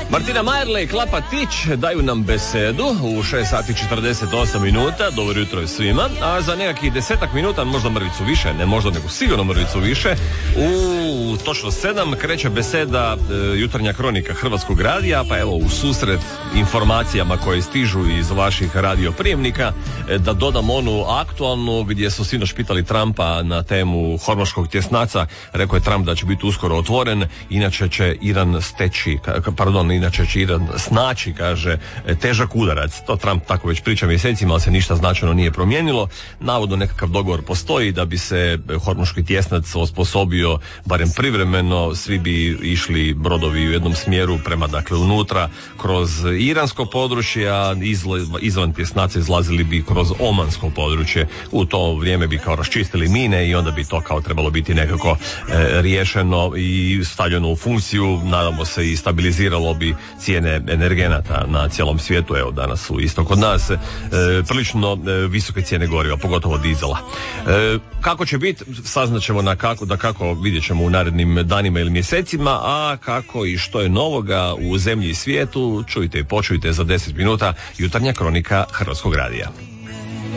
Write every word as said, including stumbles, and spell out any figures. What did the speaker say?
Martina Majerle i Klapa Tić daju nam besedu u šest sati četrdeset osam minuta. Dobro jutro svima. A za nekakvih desetak minuta, možda mrvicu više, ne možda nego sigurno mrvicu više, u točno sedam kreće beseda e, jutarnja kronika Hrvatskog radija. Pa evo, u susret informacijama koje stižu iz vaših radioprijemnika, e, da dodam onu aktualnu gdje su sinoć pitali Trumpa na temu hormoškog tjesnaca. Rekao je Trump da će biti uskoro otvoren, inače će Iran steći, pardon, inače će Iran snaći, kaže, težak udarac. To Trump tako već priča mjesecima, ali se ništa značajno nije promijenilo. Navodno nekakav dogovor postoji da bi se hormoški tjesnac osposobio barem privremeno, svi bi išli brodovi u jednom smjeru prema, dakle, unutra kroz iransko područje, a izvan tjesnaca izlazili bi kroz omansko područje. U to vrijeme bi kao raščistili mine i onda bi to kao trebalo biti nekako e, riješeno i stavljeno u funkciju. Nadamo se i stabiliziralo bi cijene energenata na cijelom svijetu. Evo, danas su isto kod nas e, prilično e, visoke cijene goriva, pogotovo dizela. E, kako će biti, saznaćemo na kako, da kako vidjet ćemo u narednim danima ili mjesecima, a kako i što je novoga u zemlji i svijetu, čujte i počujte za deset minuta jutarnja kronika Hrvatskog radija.